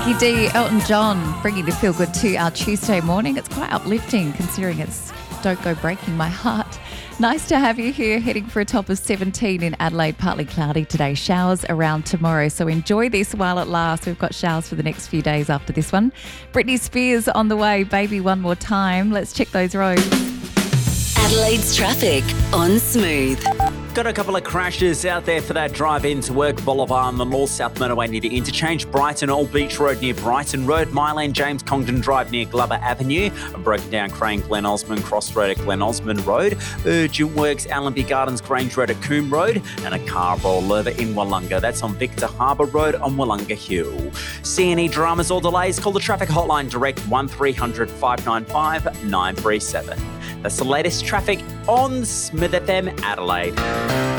Mickey D, Elton John, bringing the feel good to our Tuesday morning. It's quite uplifting considering it's Don't Go Breaking My Heart. Nice to have you here, heading for a top of 17 in Adelaide, partly cloudy today. Showers around tomorrow, so enjoy this while it lasts. We've got showers for the next few days after this one. Britney Spears on the way, Baby One More Time. Let's check those roads. Adelaide's traffic on Smooth. Got a couple of crashes out there for that drive into work. Boulevard on the North-South Motorway near the interchange. Brighton Old Beach Road near Brighton Road. Mylane James Congdon Drive near Glover Avenue. A broken down Crane Glen Osmond Crossroad at Glen Osmond Road. Urgent works Allenby Gardens Grange Road at Coombe Road. And a car rollover in Wollonga. That's on Victor Harbour Road on Wollonga Hill. See any dramas or delays? Call the traffic hotline direct 1300 595 937. That's the latest traffic on Smith FM Adelaide.